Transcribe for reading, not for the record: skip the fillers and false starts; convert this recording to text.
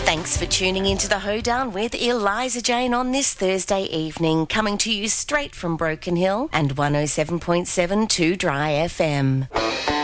Thanks for tuning into the Hoedown with Eliza Jane on this Thursday evening, coming to you straight from Broken Hill and 107.7 2 Dry FM.